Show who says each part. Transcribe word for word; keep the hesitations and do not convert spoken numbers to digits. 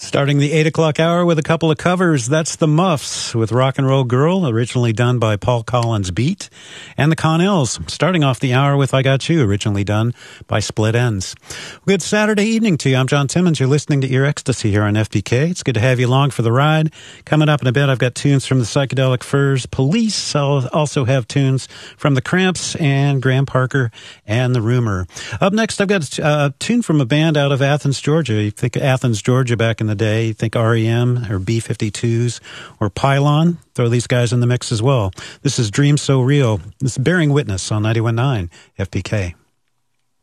Speaker 1: Starting the eight o'clock hour with a couple of covers. That's the Muffs with Rock and Roll Girl, originally done by Paul Collins Beat, and the Connells, starting off the hour with I Got You, originally done by Split Enz. Good Saturday evening to you. I'm John Timmons. You're listening to Ear Ecstasy here on F B K. It's good to have you along for the ride. Coming up in a bit, I've got tunes from the Psychedelic Furs, Police. I'll also have tunes from the Cramps and Graham Parker and the Rumor. Up next, I've got a tune from a band out of Athens, Georgia. You think of Athens, Georgia back in the day, you think R E M or B fifty-twos or Pylon. Throw these guys in the mix as well. This is Dream So Real. This is Bearing Witness on ninety-one point nine F P K.